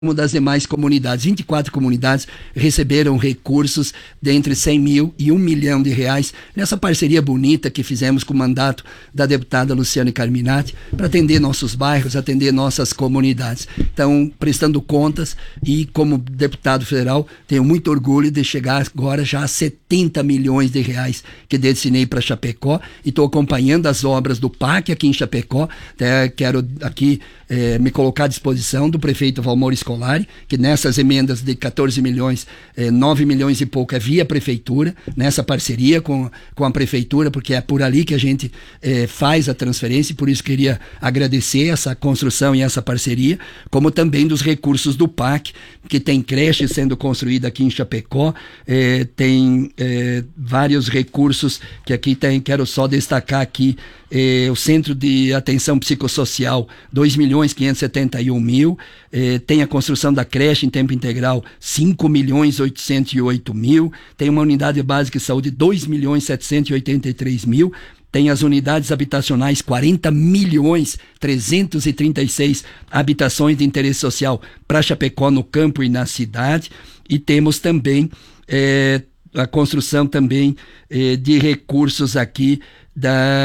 como das demais comunidades. 24 comunidades receberam recursos de entre 100 mil e 1 milhão de reais nessa parceria bonita que fizemos com o mandato da deputada Luciane Carminati para atender nossos bairros, atender nossas comunidades. Então, prestando contas, e como deputado federal, tenho muito orgulho de chegar agora já a 70 milhões de reais que destinei para Chapecó, e estou acompanhando as obras do PAC aqui em Chapecó. Até quero aqui me colocar à disposição do prefeito Valmor Scolari, que nessas emendas de 14 milhões, 9 milhões e pouco é via prefeitura, nessa parceria com a prefeitura, porque é por ali que a gente faz a transferência, e por isso queria agradecer essa construção e essa parceria, como também dos recursos do PAC, que tem creche sendo construída aqui em Chapecó, tem vários recursos que aqui tem, quero só destacar aqui, o Centro de Atenção Psicossocial, 2.571.000, tem a construção da creche em tempo integral, 5.808.000, tem uma unidade básica de saúde, 2.783.000, tem as unidades habitacionais, 40.336 habitações de interesse social para Chapecó no campo e na cidade, e temos também a construção também de recursos aqui